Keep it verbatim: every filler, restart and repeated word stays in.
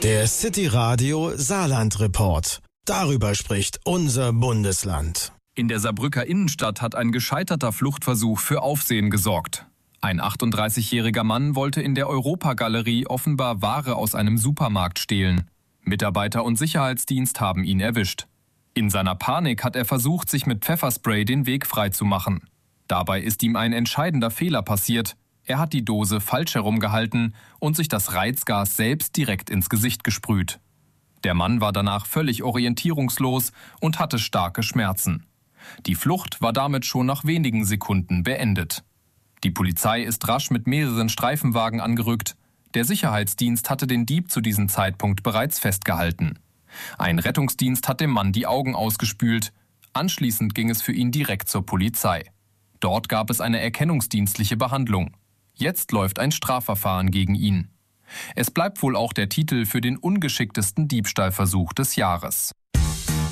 Der City Radio Saarland Report. Darüber spricht unser Bundesland. In der Saarbrücker Innenstadt hat ein gescheiterter Fluchtversuch für Aufsehen gesorgt. Ein achtunddreißigjähriger Mann wollte in der Europagalerie offenbar Ware aus einem Supermarkt stehlen. Mitarbeiter und Sicherheitsdienst haben ihn erwischt. In seiner Panik hat er versucht, sich mit Pfefferspray den Weg freizumachen. Dabei ist ihm ein entscheidender Fehler passiert. Er hat die Dose falsch herumgehalten und sich das Reizgas selbst direkt ins Gesicht gesprüht. Der Mann war danach völlig orientierungslos und hatte starke Schmerzen. Die Flucht war damit schon nach wenigen Sekunden beendet. Die Polizei ist rasch mit mehreren Streifenwagen angerückt. Der Sicherheitsdienst hatte den Dieb zu diesem Zeitpunkt bereits festgehalten. Ein Rettungsdienst hat dem Mann die Augen ausgespült. Anschließend ging es für ihn direkt zur Polizei. Dort gab es eine erkennungsdienstliche Behandlung. Jetzt läuft ein Strafverfahren gegen ihn. Es bleibt wohl auch der Titel für den ungeschicktesten Diebstahlversuch des Jahres.